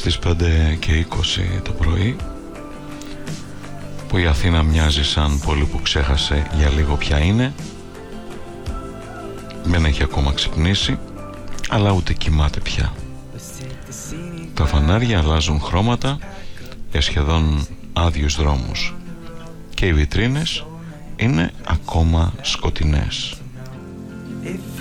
στις 5:20 το πρωί, που η Αθήνα μοιάζει σαν πόλη που ξέχασε για λίγο ποια είναι. Δεν έχει ακόμα ξυπνήσει, αλλά ούτε κοιμάται πια. Τα φανάρια αλλάζουν χρώματα για σχεδόν άδειους δρόμους και οι βιτρίνες είναι ακόμα σκοτεινές.